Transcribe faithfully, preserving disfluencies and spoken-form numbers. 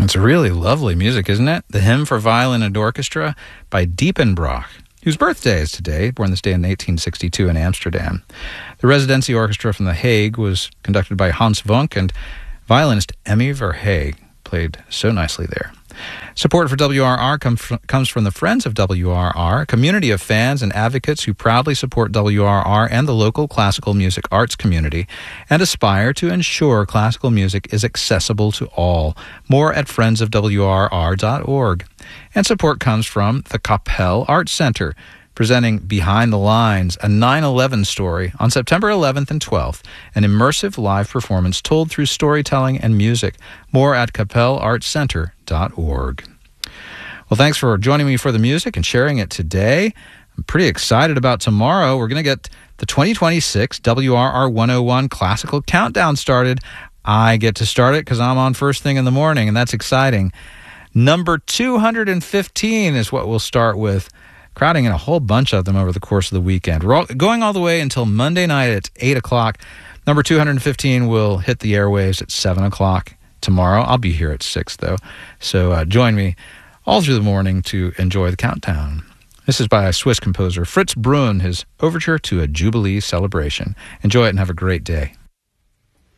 It's really lovely music, isn't it? The Hymn for Violin and Orchestra by Diepenbrock, whose birthday is today, born this day in eighteen sixty-two in Amsterdam. The Residency Orchestra from The Hague was conducted by Hans Vonk, and violinist Emmy Verheij played so nicely there. Support for W R R come fr- comes from the Friends of W R R, a community of fans and advocates who proudly support W R R and the local classical music arts community and aspire to ensure classical music is accessible to all. More at friends of W R R dot org. And support comes from the Capelle Arts Center, presenting Behind the Lines, a nine eleven story on September eleventh and twelfth, an immersive live performance told through storytelling and music. More at capelle arts center dot org. Well, thanks for joining me for the music and sharing it today. I'm pretty excited about tomorrow. We're going to get the twenty twenty-six W R R one oh one Classical Countdown started. I get to start it because I'm on first thing in the morning, and that's exciting. Number two hundred fifteen is what we'll start with, crowding in a whole bunch of them over the course of the weekend. We're all, going all the way until Monday night at eight o'clock. Number two hundred fifteen will hit the airwaves at seven o'clock tomorrow. I'll be here at six, though. So uh, join me all through the morning to enjoy the countdown. This is by a Swiss composer, Fritz Brunn, his Overture to a Jubilee Celebration. Enjoy it and have a great day.